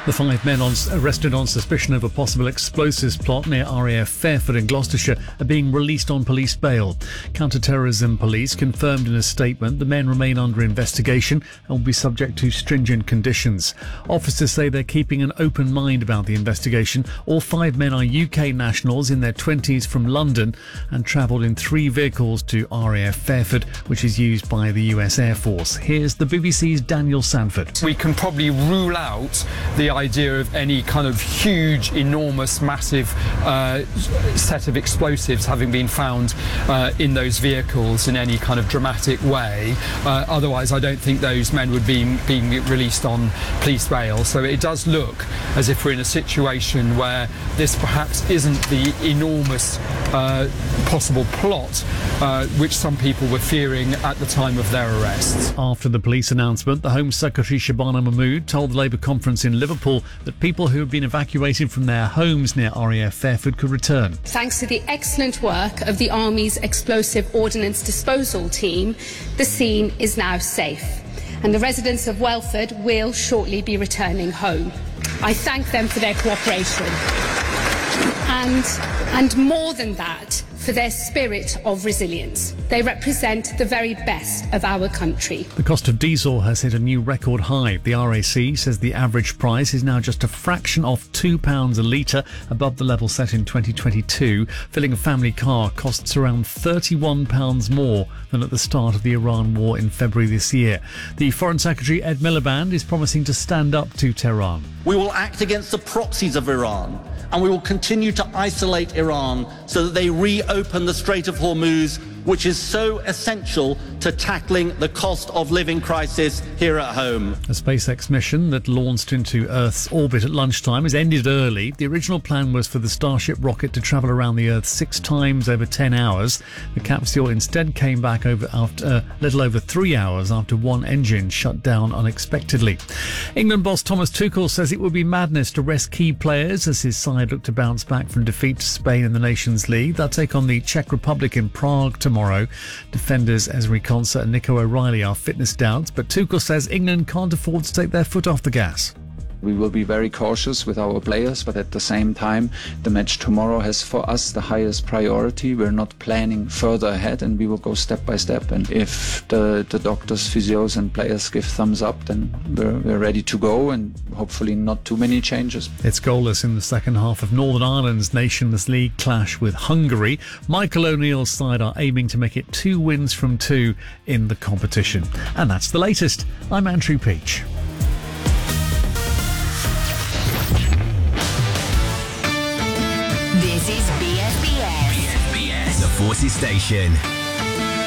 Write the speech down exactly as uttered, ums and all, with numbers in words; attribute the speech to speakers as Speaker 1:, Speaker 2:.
Speaker 1: The five men on, arrested on suspicion of a possible explosives plot near R A F Fairford in Gloucestershire are being released on police bail. Counter-terrorism police confirmed in a statement the men remain under investigation and will be subject to stringent conditions. Officers say they're keeping an open mind about the investigation. All five men are U K nationals in their twenties from London and travelled in three vehicles to R A F Fairford, which is used by the U S Air Force. Here's the B B C's Daniel Sanford.
Speaker 2: We can probably rule out the idea of any kind of huge, enormous, massive uh, set of explosives having been found uh, in those vehicles in any kind of dramatic way. Uh, otherwise, I don't think those men would be being released on police bail. So it does look as if we're in a situation where this perhaps isn't the enormous uh, possible plot uh, which some people were fearing at the time of their arrests.
Speaker 1: After the police announcement, the Home Secretary Shabana Mahmood told the Labour conference in Liverpool that people who have been evacuated from their homes near R A F Fairford could return.
Speaker 3: Thanks to the excellent work of the Army's Explosive Ordnance Disposal team, the scene is now safe, and the residents of Welford will shortly be returning home. I thank them for their cooperation and, and more than that, for their spirit of resilience. They represent the very best of our country.
Speaker 1: The cost of diesel has hit a new record high. The R A C says the average price is now just a fraction off two pounds a litre, above the level set in twenty twenty-two. Filling a family car costs around thirty-one pounds more than at the start of the Iran war in February this year. The Foreign Secretary Ed Miliband is promising to stand up to Tehran.
Speaker 4: We will act against the proxies of Iran, and we will continue to isolate Iran so that they reopen the Strait of Hormuz, which is so essential to tackling the cost of living crisis here at home.
Speaker 1: A SpaceX mission that launched into Earth's orbit at lunchtime has ended early. The original plan was for the Starship rocket to travel around the Earth six times over ten hours. The capsule instead came back over after a uh, little over three hours after one engine shut down unexpectedly. England boss Thomas Tuchel says it would be madness to rest key players as his side look to bounce back from defeat to Spain in the Nations League. They'll take on the Czech Republic in Prague tomorrow. Tomorrow. Defenders Ezri Konsa and Nico O'Reilly are fitness doubts, but Tuchel says England can't afford to take their foot off the gas.
Speaker 5: We will be very cautious with our players, but at the same time, the match tomorrow has for us the highest priority. We're not planning further ahead, and we will go step by step. And if the, the doctors, physios and players give thumbs up, then we're, we're ready to go, and hopefully not too many changes.
Speaker 1: It's goalless in the second half of Northern Ireland's Nations League clash with Hungary. Michael O'Neill's side are aiming to make it two wins from two in the competition. And that's the latest. I'm Andrew Peach.
Speaker 6: This is B S B S.
Speaker 7: B S B S, the Forces Station.